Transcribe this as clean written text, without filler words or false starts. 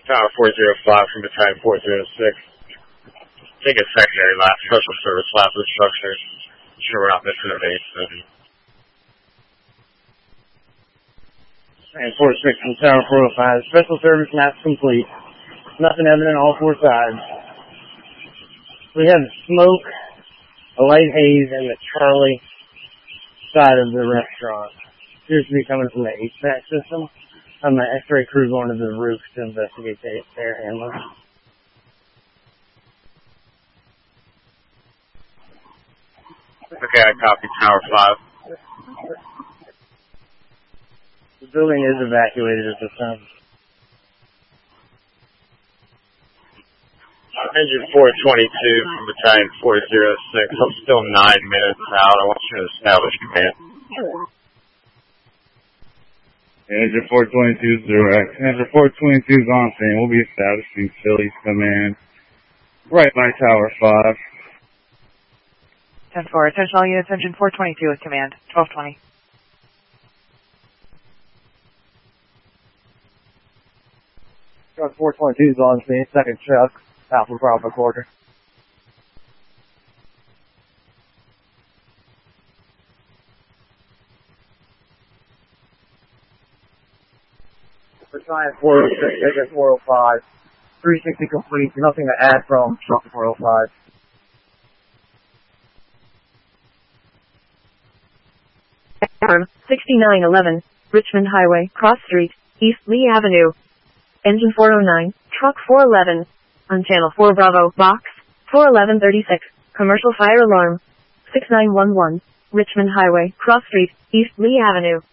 Tower 405 from Battalion 406. Take a secondary lap, special service lap of the structure. Sure we're not missing a base. And 46 from Tower 405. Special service lap complete. Nothing evident on all four sides. We have smoke, a light haze, and the Charlie side of the restaurant. Appears to be coming from the HVAC system. I'm an X-ray crew going to the roof to investigate the air handler. Okay, I copy Tower 5. The building is evacuated at this time. Engine 422 from Battalion 406. I'm still 9 minutes out. I want you to establish command. Engine 422 is direct. Engine 422 is on scene. We'll be establishing Philly's command right by Tower 5. 10-4, attention all units, engine 422 with command, 1220. Truck 422 is on scene, second truck, Alpha Bravo quarter. Battalion 406, Engine 405. 360 complete, nothing to add from Truck 405. Arm 6911, Richmond Highway, Cross Street, East Lee Avenue. Engine 409, Truck 411, on Channel 4 Bravo, Box 41136, Commercial Fire Alarm 6911, Richmond Highway, Cross Street, East Lee Avenue.